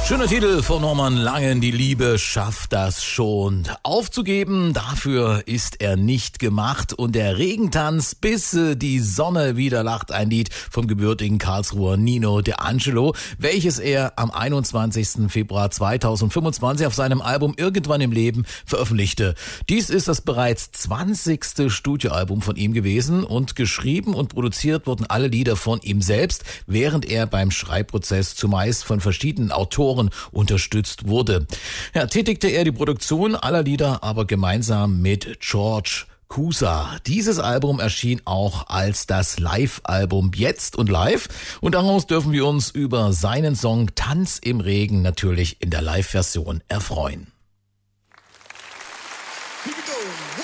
Schöner Titel von Norman Langen, die Liebe schafft das schon. Aufzugeben, dafür ist er nicht gemacht. Und der Regentanz, bis die Sonne wieder lacht, ein Lied vom gebürtigen Karlsruher Nino De Angelo, welches er am 21. Februar 2025 auf seinem Album Irgendwann im Leben veröffentlichte. Dies ist das bereits 20. Studioalbum von ihm gewesen und geschrieben und produziert wurden alle Lieder von ihm selbst, während er beim Schreibprozess zumeist von verschiedenen Autoren unterstützt wurde. Ja, tätigte er die Produktion aller Lieder aber gemeinsam mit George Coosa. Dieses Album erschien auch als das Live-Album Jetzt und Live und daraus dürfen wir uns über seinen Song Tanz im Regen natürlich in der Live-Version erfreuen.